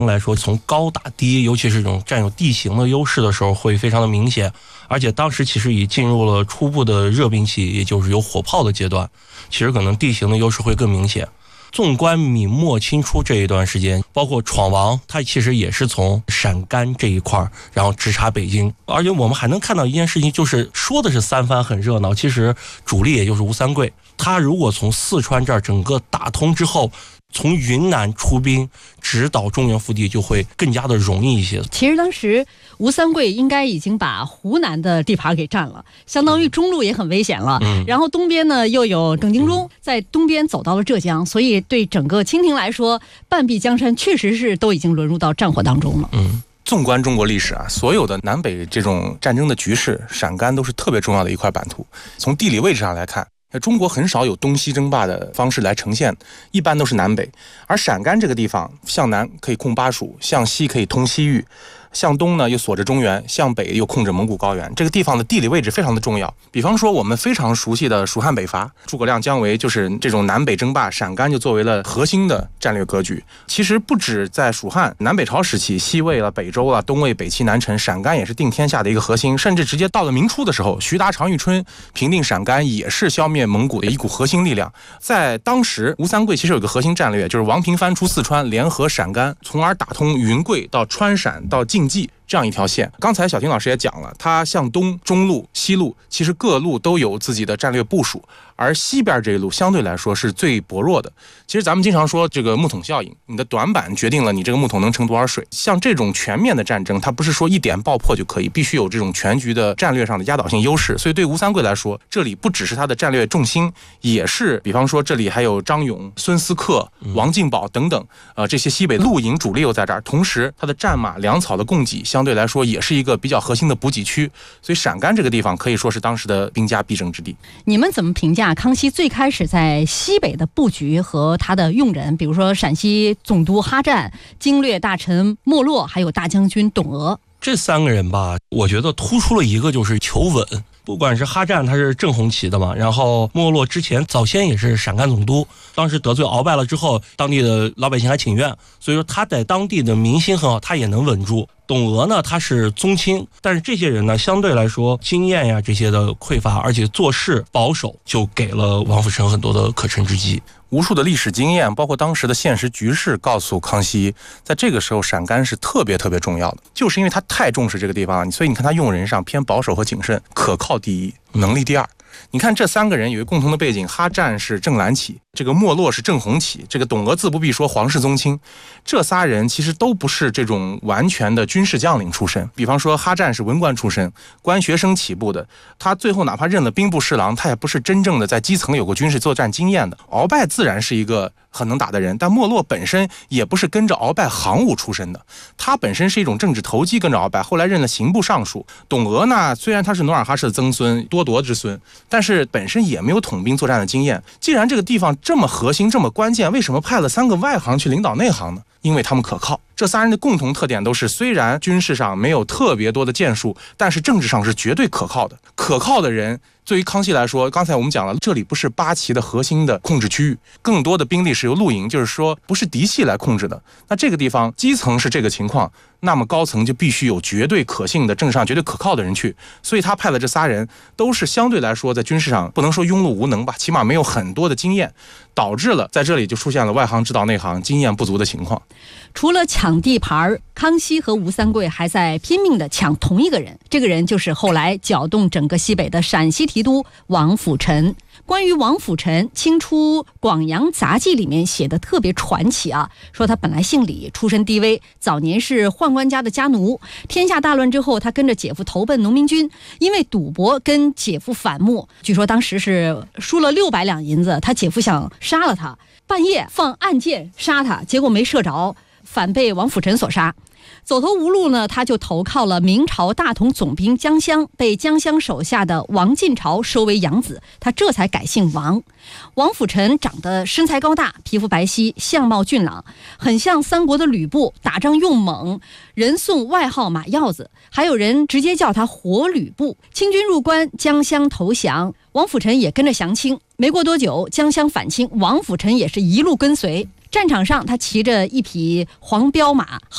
来说，从高打低，尤其是这种占有地形的优势的时候，会非常的明显。而且当时其实已进入了初步的热兵器，也就是有火炮的阶段，其实可能地形的优势会更明显。纵观明末清初这一段时间，包括闯王，他其实也是从陕甘这一块然后直插北京。而且我们还能看到一件事情，就是说的是三藩很热闹，其实主力也就是吴三桂。他如果从四川这儿整个打通之后，从云南出兵直捣中原腹地，就会更加的容易一些。 其实当时吴三桂应该已经把湖南的地盘给占了，相当于中路也很危险了。然后东边呢又有耿精忠在东边走到了浙江，所以对整个清廷来说，半壁江山确实是都已经沦入到战火当中了。 纵观中国历史啊，所有的南北这种战争的局势，陕甘都是特别重要的一块版图。从地理位置上来看，中国很少有东西争霸的方式来呈现，一般都是南北。而陕甘这个地方，向南可以控巴蜀，向西可以通西域，向东呢又锁着中原，向北又控制蒙古高原。这个地方的地理位置非常的重要。比方说我们非常熟悉的蜀汉北伐，诸葛亮姜维就是这种南北争霸，陕甘就作为了核心的战略格局。其实不止在蜀汉南北朝时期，西魏了、北周了、东魏、北齐、南陈，陕甘也是定天下的一个核心。甚至直接到了明初的时候，徐达、常遇春平定陕甘，也是消灭蒙古的一股核心力量。在当时，吴三桂其实有一个核心战略，就是王平藩出四川，联合陕甘，从而打通云贵到川陕到晋冀这样一条线。刚才小婷老师也讲了，它向东、中路、西路，其实各路都有自己的战略部署，而西边这一路相对来说是最薄弱的。其实咱们经常说这个木桶效应，你的短板决定了你这个木桶能盛多少水。像这种全面的战争，它不是说一点爆破就可以，必须有这种全局的战略上的压倒性优势。所以对吴三桂来说，这里不只是他的战略重心，也是比方说这里还有张勇、孙思克、王进宝等等，这些西北露营主力又在这儿，同时他的战马、粮草的供给相对来说也是一个比较核心的补给区。所以陕甘这个地方可以说是当时的兵家必争之地。 你们怎么评价康熙最开始在西北的布局和他的用人？比如说陕西总督哈占、经略大臣莫洛，还有大将军董娥， 这三个人吧，我觉得突出了一个就是求稳。不管是哈占，他是正红旗的嘛，然后莫洛之前早先也是陕甘总督，当时得罪鳌拜了之后，当地的老百姓还请愿，所以说他在当地的民心很好，他也能稳住。董娥呢，他是宗亲，但是这些人呢，相对来说经验呀这些的匮乏，而且做事保守，就给了王辅臣很多的可乘之机。 无数的历史经验，包括当时的现实局势，告诉康熙，在这个时候陕甘是特别特别重要的，就是因为他太重视这个地方，所以你看他用人上偏保守和谨慎，可靠第一，能力第二。你看这三个人有一个共同的背景，哈占是正蓝旗，这个莫洛是正红旗，这个董娥自不必说，皇室宗亲。这仨人其实都不是这种完全的军事将领出身。比方说哈占是文官出身，官学生起步的，他最后哪怕任了兵部侍郎，他也不是真正的在基层有过军事作战经验的。鳌拜自然是一个很能打的人，但莫洛本身也不是跟着鳌拜行伍出身的，他本身是一种政治投机，跟着鳌拜，后来任了刑部尚书。董娥呢，虽然他是努尔哈赤的曾孙，多铎之孙，但是本身也没有统兵作战的经验。既然这个地方这么核心这么关键，为什么派了三个外行去领导内行呢？因为他们可靠。这仨人的共同特点都是，虽然军事上没有特别多的建树，但是政治上是绝对可靠的。可靠的人对于康熙来说，刚才我们讲了，这里不是八旗的核心的控制区域，更多的兵力是由露营，就是说不是嫡系来控制的。那这个地方基层是这个情况，那么高层就必须有绝对可信的、政治上绝对可靠的人去。所以他派的这仨人都是相对来说在军事上不能说庸碌无能吧，起码没有很多的经验，导致了在这里就出现了外行指导内行、经验不足的情况。 除了抢地盘，康熙和吴三桂还在拼命地抢同一个人，这个人就是后来搅动整个西北的陕西提督王辅臣。关于王辅臣，清初《广阳杂记》里面写的特别传奇啊，说他本来姓李，出身低微，早年是宦官家的家奴。天下大乱之后，他跟着姐夫投奔农民军，因为赌博跟姐夫反目，据说当时是输了600两银子，他姐夫想杀了他，半夜放暗箭杀他，结果没射着，反被王辅臣所杀。走投无路呢，他就投靠了明朝大同总兵江襄，被江襄手下的王进朝收为养子，他这才改姓王。王辅臣长得身材高大，皮肤白皙，相貌俊朗，很像三国的吕布，打仗用猛，人送外号马鹞子，还有人直接叫他活吕布。清军入关，江襄投降，王辅臣也跟着降清。没过多久，江襄反清，王辅臣也是一路跟随。战场上，他骑着一匹黄骠马，